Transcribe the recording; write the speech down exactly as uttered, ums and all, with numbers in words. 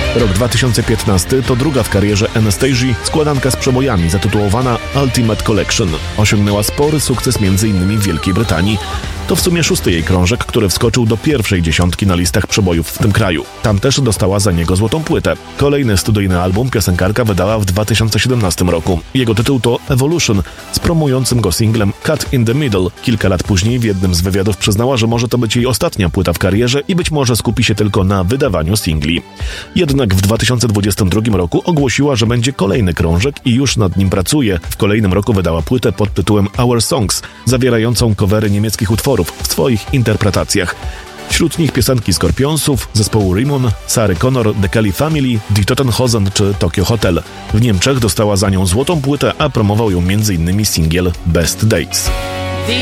Rok dwa tysiące piętnasty to druga w karierze Anastasia składanka z przebojami zatytułowana Ultimate Collection. Osiągnęła spory sukces m.in. w Wielkiej Brytanii. To w sumie szósty jej krążek, który wskoczył do pierwszej dziesiątki na listach przebojów w tym kraju. Tam też dostała za niego złotą płytę. Kolejny studyjny album piosenkarka wydała w dwa tysiące siedemnastym roku. Jego tytuł to Evolution z promującym go singlem Cut in the Middle. Kilka lat później w jednym z wywiadów przyznała, że może to być jej ostatnia płyta w karierze i być może skupi się tylko na wydawaniu singli. Jednak w dwa tysiące dwudziestym drugim roku ogłosiła, że będzie kolejny krążek i już nad nim pracuje. W kolejnym roku wydała płytę pod tytułem Our Songs, zawierającą covery niemieckich utworów w swoich interpretacjach. Wśród nich piosenki Skorpionsów, zespołu Rimon, Sary Connor, The Kelly Family, Die Totenhosen czy Tokyo Hotel. W Niemczech dostała za nią złotą płytę, a promował ją m.in. singiel Best Days.